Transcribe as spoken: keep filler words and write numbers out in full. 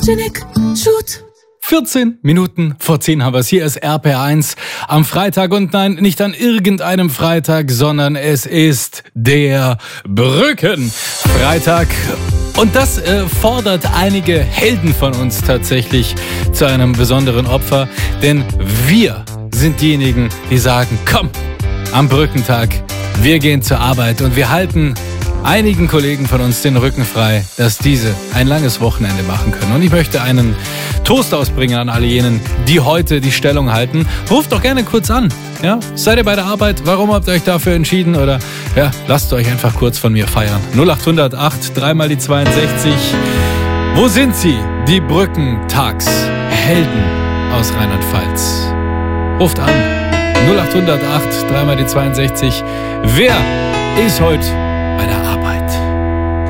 Janik, shoot. vierzehn Minuten vor zehn haben wir es. Hier ist R P R eins am Freitag. Und nein, nicht an irgendeinem Freitag, sondern es ist der Brückenfreitag. Und das äh, fordert einige Helden von uns tatsächlich zu einem besonderen Opfer. Denn wir sind diejenigen, die sagen, komm, am Brückentag, wir gehen zur Arbeit und wir halten einigen Kollegen von uns den Rücken frei, dass diese ein langes Wochenende machen können. Und ich möchte einen Toast ausbringen an alle jenen, die heute die Stellung halten. Ruft doch gerne kurz an. Ja? Seid ihr bei der Arbeit? Warum habt ihr euch dafür entschieden? Oder ja, lasst euch einfach kurz von mir feiern. null acht null acht, dreimal die zweiundsechzig. Wo sind sie? Die Brückentagshelden aus Rheinland-Pfalz. Ruft an. null acht null acht, dreimal die zweiundsechzig. Wer ist heute